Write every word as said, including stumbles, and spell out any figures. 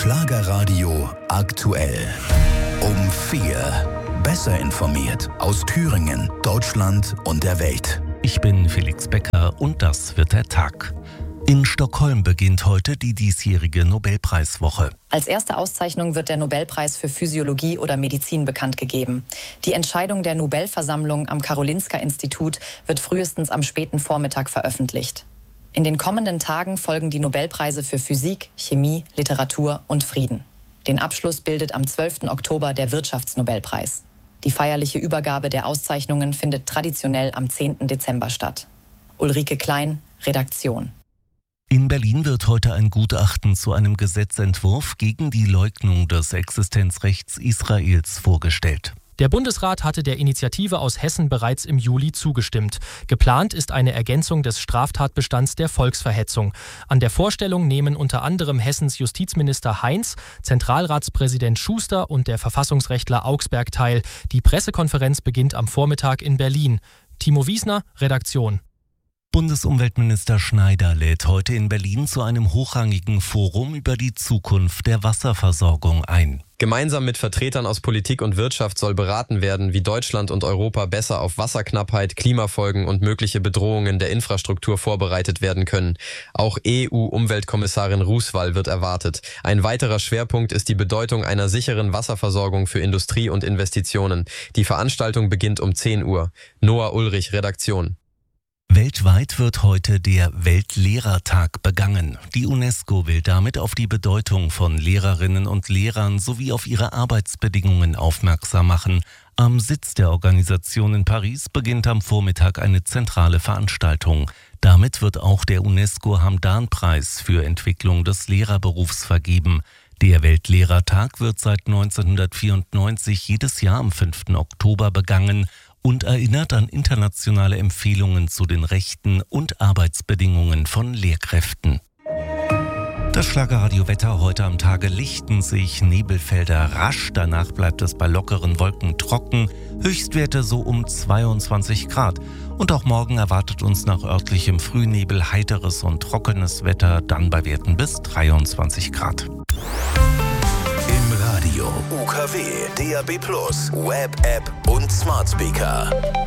Schlagerradio aktuell. Um vier. Besser informiert aus Thüringen, Deutschland und der Welt. Ich bin Felix Becker und das wird der Tag. In Stockholm beginnt heute die diesjährige Nobelpreiswoche. Als erste Auszeichnung wird der Nobelpreis für Physiologie oder Medizin bekannt gegeben. Die Entscheidung der Nobelversammlung am Karolinska-Institut wird frühestens am späten Vormittag veröffentlicht. In den kommenden Tagen folgen die Nobelpreise für Physik, Chemie, Literatur und Frieden. Den Abschluss bildet am zwölften Oktober der Wirtschaftsnobelpreis. Die feierliche Übergabe der Auszeichnungen findet traditionell am zehnten Dezember statt. Ulrike Klein, Redaktion. In Berlin wird heute ein Gutachten zu einem Gesetzentwurf gegen die Leugnung des Existenzrechts Israels vorgestellt. Der Bundesrat hatte der Initiative aus Hessen bereits im Juli zugestimmt. Geplant ist eine Ergänzung des Straftatbestands der Volksverhetzung. An der Vorstellung nehmen unter anderem Hessens Justizminister Heinz, Zentralratspräsident Schuster und der Verfassungsrechtler Augsberg teil. Die Pressekonferenz beginnt am Vormittag in Berlin. Timo Wiesner, Redaktion. Bundesumweltminister Schneider lädt heute in Berlin zu einem hochrangigen Forum über die Zukunft der Wasserversorgung ein. Gemeinsam mit Vertretern aus Politik und Wirtschaft soll beraten werden, wie Deutschland und Europa besser auf Wasserknappheit, Klimafolgen und mögliche Bedrohungen der Infrastruktur vorbereitet werden können. Auch E U-Umweltkommissarin Roosevelt wird erwartet. Ein weiterer Schwerpunkt ist die Bedeutung einer sicheren Wasserversorgung für Industrie und Investitionen. Die Veranstaltung beginnt um zehn Uhr. Noah Ulrich, Redaktion. Weltweit wird heute der Weltlehrertag begangen. Die UNESCO will damit auf die Bedeutung von Lehrerinnen und Lehrern sowie auf ihre Arbeitsbedingungen aufmerksam machen. Am Sitz der Organisation in Paris beginnt am Vormittag eine zentrale Veranstaltung. Damit wird auch der UNESCO-Hamdan-Preis für Entwicklung des Lehrerberufs vergeben. Der Weltlehrertag wird seit neunzehnhundertvierundneunzig jedes Jahr am fünften Oktober begangen und erinnert an internationale Empfehlungen zu den Rechten und Arbeitsbedingungen von Lehrkräften. Das Schlagerradio-Wetter heute am Tage: lichten sich Nebelfelder rasch, danach bleibt es bei lockeren Wolken trocken, Höchstwerte so um zweiundzwanzig Grad. Und auch morgen erwartet uns nach örtlichem Frühnebel heiteres und trockenes Wetter, dann bei Werten bis dreiundzwanzig Grad. Im Radio, U K W, D A B plus, Web-App und Smart Speaker.